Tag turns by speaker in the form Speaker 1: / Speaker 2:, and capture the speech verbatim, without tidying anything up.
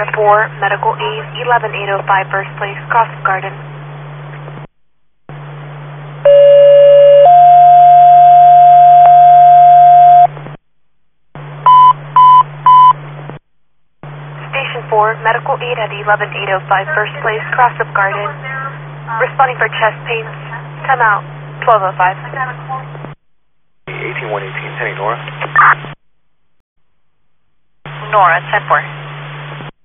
Speaker 1: four, medical aid, eleven eight oh five, First Place, Cross Garden. Station four, medical aid at eleven eight oh five, First Place, Cross of Garden. Responding for chest pains. Time out, twelve oh five.
Speaker 2: eighteen one eighteen, Penny Nora.
Speaker 1: Nora, ten four.